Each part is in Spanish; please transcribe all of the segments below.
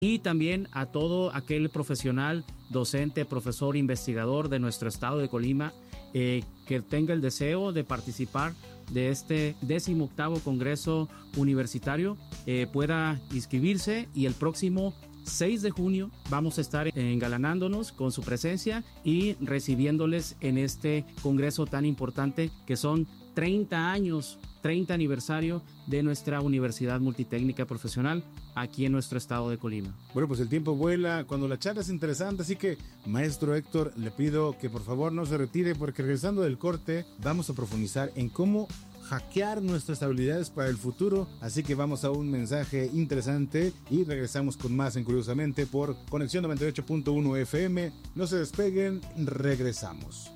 y también a todo aquel profesional, docente, profesor, investigador de nuestro estado de Colima que tenga el deseo de participar de este 18º Congreso Universitario, pueda inscribirse, y el próximo 6 de junio vamos a estar engalanándonos con su presencia y recibiéndoles en este congreso tan importante que son 30 años, 30 aniversario de nuestra Universidad Multitécnica Profesional aquí en nuestro estado de Colima. Bueno, pues el tiempo vuela cuando la charla es interesante, así que, maestro Héctor, le pido que por favor no se retire, porque regresando del corte vamos a profundizar en cómo hackear nuestras habilidades para el futuro. Así que vamos a un mensaje interesante y regresamos con más en Curiosamente por Conexión 98.1 FM. No se despeguen, regresamos.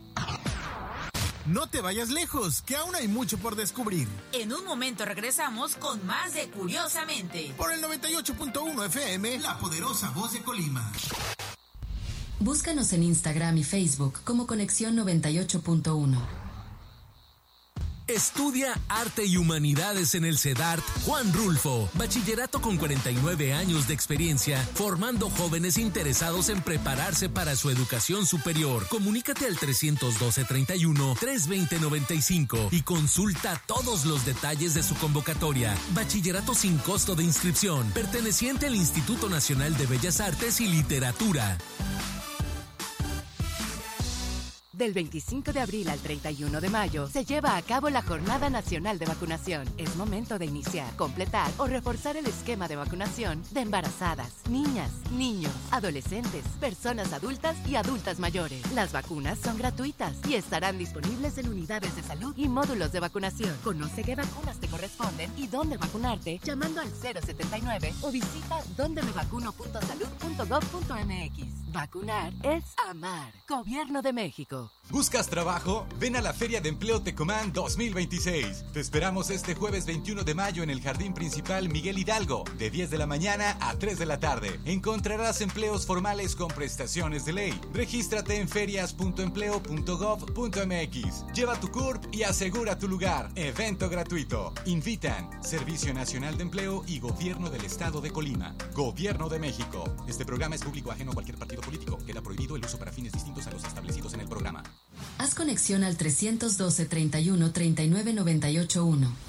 No te vayas lejos, que aún hay mucho por descubrir. En un momento regresamos con más de Curiosamente. Por el 98.1 FM, la poderosa voz de Colima. Búscanos en Instagram y Facebook como Conexión 98.1. Estudia Arte y Humanidades en el CEDART Juan Rulfo. Bachillerato con 49 años de experiencia, formando jóvenes interesados en prepararse para su educación superior. Comunícate al 312-31-320-95 y consulta todos los detalles de su convocatoria. Bachillerato sin costo de inscripción, perteneciente al Instituto Nacional de Bellas Artes y Literatura. Del 25 de abril al 31 de mayo se lleva a cabo la Jornada Nacional de Vacunación. Es momento de iniciar, completar o reforzar el esquema de vacunación de embarazadas, niñas, niños, adolescentes, personas adultas y adultas mayores. Las vacunas son gratuitas y estarán disponibles en unidades de salud y módulos de vacunación. Conoce qué vacunas te corresponden y dónde vacunarte llamando al 079 o visita dondemevacuno.salud.gov.mx. Vacunar es amar. Gobierno de México. ¿Buscas trabajo? Ven a la Feria de Empleo Tecomán 2026. Te esperamos este jueves 21 de mayo en el Jardín Principal Miguel Hidalgo, de 10 de la mañana a 3 de la tarde. Encontrarás empleos formales con prestaciones de ley. Regístrate en ferias.empleo.gov.mx. Lleva tu CURP y asegura tu lugar. Evento gratuito. Invitan Servicio Nacional de Empleo y Gobierno del Estado de Colima. Gobierno de México. Este programa es público ajeno a cualquier partido político. Queda prohibido el uso para fines distintos a los establecidos en el programa. Haz conexión al 312-31-3998-1.